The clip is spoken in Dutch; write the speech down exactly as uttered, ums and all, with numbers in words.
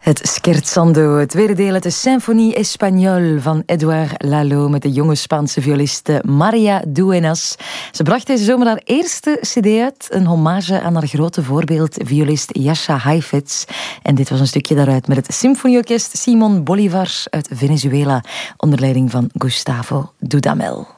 Het Scherzando, het tweede deel uit de Symphonie Espagnole van Edouard Lalo met de jonge Spaanse violiste Maria Duenas. Ze bracht deze zomer haar eerste cd uit, een hommage aan haar grote voorbeeld, violist Jascha Heifetz. En dit was een stukje daaruit met het symfonieorkest Simon Bolívar uit Venezuela, onder leiding van Gustavo Dudamel.